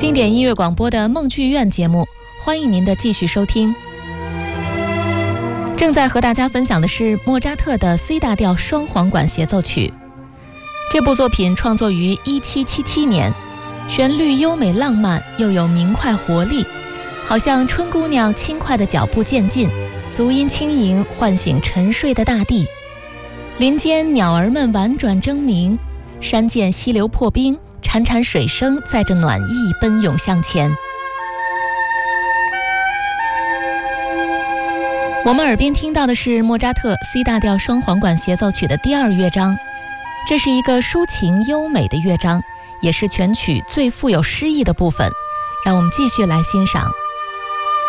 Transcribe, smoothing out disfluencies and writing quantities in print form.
经典音乐广播的梦剧院节目，欢迎您的继续收听。正在和大家分享的是莫扎特的 C 大调双簧管协奏曲。这部作品创作于1777年，旋律优美浪漫，又有明快活力，好像春姑娘轻快的脚步渐进，足音轻盈，唤醒沉睡的大地。林间鸟儿们婉转争鸣，山涧溪流破冰，潺潺水声载着暖意奔涌向前。我们耳边听到的是莫扎特 C 大调双簧管协奏曲的第2乐章，这是一个抒情优美的乐章，也是全曲最富有诗意的部分。让我们继续来欣赏。